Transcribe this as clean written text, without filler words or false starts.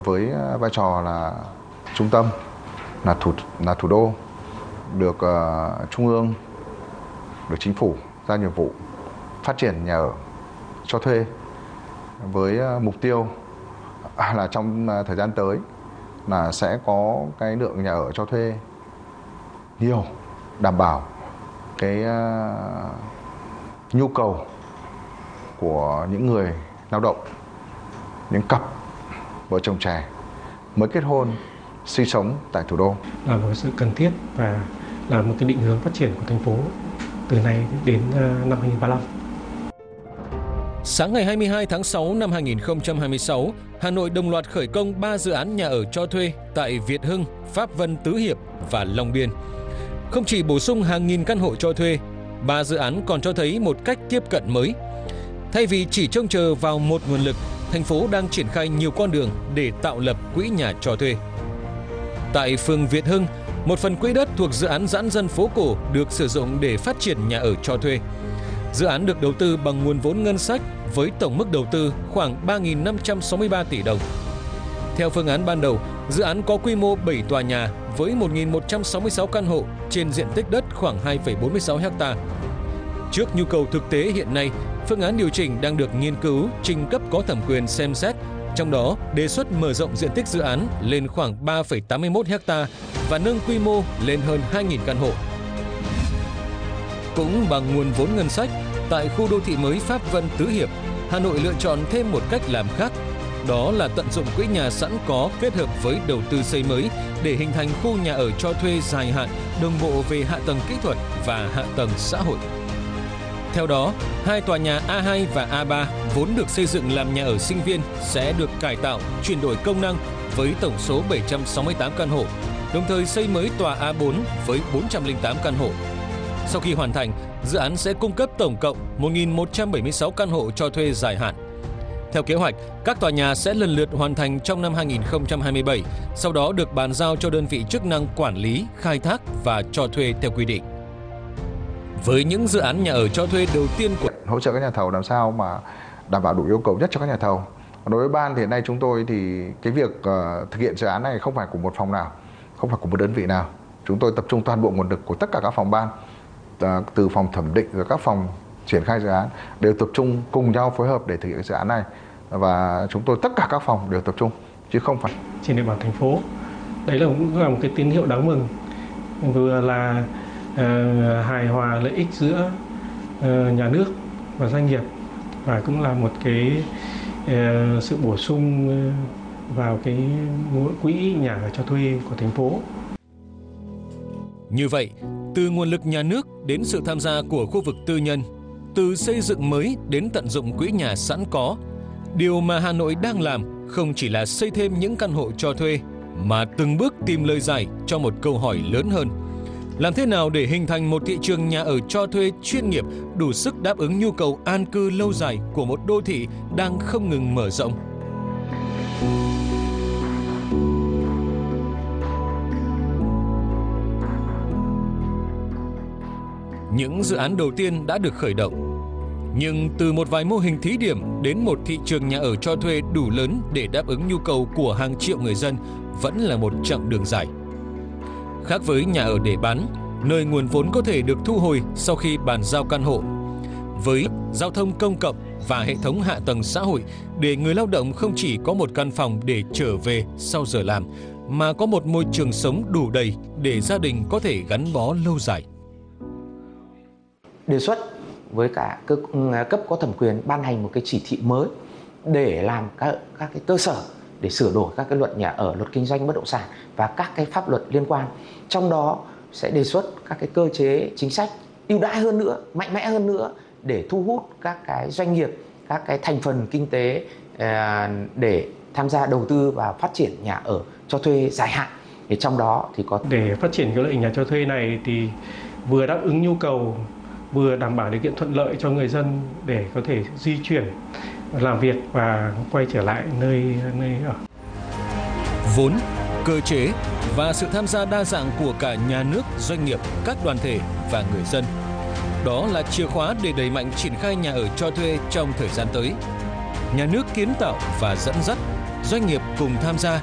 Với vai trò là trung tâm, là thủ đô, được Trung ương, được Chính phủ giao nhiệm vụ phát triển nhà ở cho thuê với mục tiêu là trong thời gian tới là sẽ có cái lượng nhà ở cho thuê nhiều, đảm bảo cái nhu cầu của những người lao động, những cặp vợ chồng trẻ mới kết hôn sinh sống tại thủ đô. Là một sự cần thiết và là một cái định hướng phát triển của thành phố từ nay đến năm 2035. Sáng ngày 22 tháng 6 năm 2026, Hà Nội đồng loạt khởi công 3 dự án nhà ở cho thuê tại Việt Hưng, Pháp Vân Tứ Hiệp và Long Biên. Không chỉ bổ sung hàng nghìn căn hộ cho thuê, 3 dự án còn cho thấy một cách tiếp cận mới. Thay vì chỉ trông chờ vào một nguồn lực, thành phố đang triển khai nhiều con đường để tạo lập quỹ nhà cho thuê. Tại phường Việt Hưng, một phần quỹ đất thuộc dự án giãn dân phố cổ được sử dụng để phát triển nhà ở cho thuê. Dự án được đầu tư bằng nguồn vốn ngân sách với tổng mức đầu tư khoảng 3.563 tỷ đồng. Theo phương án ban đầu, dự án có quy mô 7 tòa nhà với 1.166 căn hộ trên diện tích đất khoảng 2,46 ha. Trước nhu cầu thực tế hiện nay, phương án điều chỉnh đang được nghiên cứu trình cấp có thẩm quyền xem xét, trong đó đề xuất mở rộng diện tích dự án lên khoảng 3,81 ha và nâng quy mô lên hơn 2.000 căn hộ. Cũng bằng nguồn vốn ngân sách, tại khu đô thị mới Pháp Vân Tứ Hiệp, Hà Nội lựa chọn thêm một cách làm khác. Đó là tận dụng quỹ nhà sẵn có kết hợp với đầu tư xây mới để hình thành khu nhà ở cho thuê dài hạn, đồng bộ về hạ tầng kỹ thuật và hạ tầng xã hội. Theo đó, 2 tòa nhà A2 và A3 vốn được xây dựng làm nhà ở sinh viên sẽ được cải tạo, chuyển đổi công năng với tổng số 768 căn hộ, đồng thời xây mới tòa A4 với 408 căn hộ. Sau khi hoàn thành, dự án sẽ cung cấp tổng cộng 1.176 căn hộ cho thuê dài hạn. Theo kế hoạch, các tòa nhà sẽ lần lượt hoàn thành trong năm 2027, sau đó được bàn giao cho đơn vị chức năng quản lý, khai thác và cho thuê theo quy định. Với những dự án nhà ở cho thuê đầu tiên của hỗ trợ các nhà thầu làm sao mà đảm bảo đủ yêu cầu nhất cho các nhà thầu. Đối với ban thì hiện nay chúng tôi thì cái việc thực hiện dự án này không phải của một phòng nào, không phải của một đơn vị nào. Chúng tôi tập trung toàn bộ nguồn lực của tất cả các phòng ban, từ phòng thẩm định rồi các phòng triển khai dự án đều tập trung cùng nhau phối hợp để thực hiện dự án này, và chúng tôi tất cả các phòng đều tập trung chứ không phải trên địa bàn thành phố. Đấy cũng là một cái tín hiệu đáng mừng, vừa là hài hòa lợi ích giữa nhà nước và doanh nghiệp, và cũng là một cái sự bổ sung vào cái quỹ nhà ở cho thuê của thành phố. Như vậy, từ nguồn lực nhà nước đến sự tham gia của khu vực tư nhân, từ xây dựng mới đến tận dụng quỹ nhà sẵn có, điều mà Hà Nội đang làm không chỉ là xây thêm những căn hộ cho thuê, mà từng bước tìm lời giải cho một câu hỏi lớn hơn. Làm thế nào để hình thành một thị trường nhà ở cho thuê chuyên nghiệp đủ sức đáp ứng nhu cầu an cư lâu dài của một đô thị đang không ngừng mở rộng? Những dự án đầu tiên đã được khởi động. Nhưng từ một vài mô hình thí điểm đến một thị trường nhà ở cho thuê đủ lớn để đáp ứng nhu cầu của hàng triệu người dân vẫn là một chặng đường dài. Khác với nhà ở để bán, nơi nguồn vốn có thể được thu hồi sau khi bàn giao căn hộ, với giao thông công cộng và hệ thống hạ tầng xã hội để người lao động không chỉ có một căn phòng để trở về sau giờ làm, mà có một môi trường sống đủ đầy để gia đình có thể gắn bó lâu dài. Đề xuất với cả cấp có thẩm quyền ban hành một cái chỉ thị mới để làm các cái cơ sở để sửa đổi các cái luật nhà ở, luật kinh doanh bất động sản và các cái pháp luật liên quan. Trong đó sẽ đề xuất các cái cơ chế chính sách ưu đãi hơn nữa, mạnh mẽ hơn nữa để thu hút các cái doanh nghiệp, các cái thành phần kinh tế để tham gia đầu tư và phát triển nhà ở cho thuê dài hạn. Thì trong đó thì có để phát triển cái loại hình nhà cho thuê này thì vừa đáp ứng nhu cầu, vừa đảm bảo điều kiện thuận lợi cho người dân để có thể di chuyển, làm việc và quay trở lại nơi ở. Vốn, cơ chế và sự tham gia đa dạng của cả nhà nước, doanh nghiệp, các đoàn thể và người dân. Đó là chìa khóa để đẩy mạnh triển khai nhà ở cho thuê trong thời gian tới. Nhà nước kiến tạo và dẫn dắt, doanh nghiệp cùng tham gia